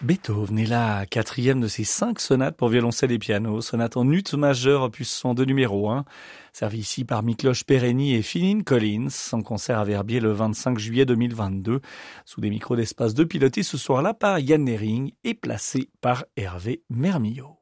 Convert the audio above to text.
Beethoven est la quatrième de ses 5 sonates pour violoncelle et piano, sonate en ut majeur opus 102 numéro 1, servi ici par Miklos Pereni et Philin Collins, en concert à Verbier le 25 juillet 2022, sous des micros d'espace de piloté ce soir-là par Yann Nering et placé par Hervé Mermillot.